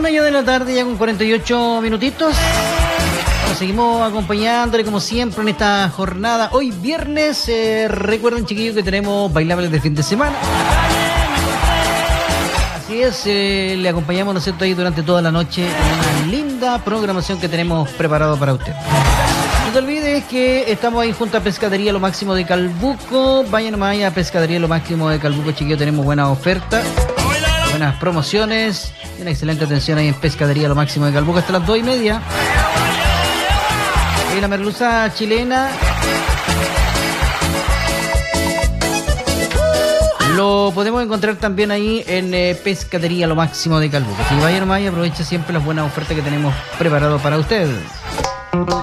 1 ya de la tarde, ya con 48 minutitos. Bueno, seguimos acompañándole como siempre en esta jornada. Hoy viernes, recuerden chiquillos que tenemos bailables de fin de semana. Así es, le acompañamos, ¿no es cierto?, ahí durante toda la noche en una linda programación que tenemos preparado para usted. No te olvides que estamos ahí junto a Pescadería Lo Máximo de Calbuco. Vayan nomás a Pescadería Lo Máximo de Calbuco, chiquillos, tenemos buenas ofertas, buenas promociones y una excelente atención ahí en Pescadería Lo Máximo de Calbuco hasta las 2:30. Y la merluza chilena lo podemos encontrar también ahí en Pescadería Lo Máximo de Calbuco. Si vayan nomás y aprovechen siempre las buenas ofertas que tenemos preparado para ustedes.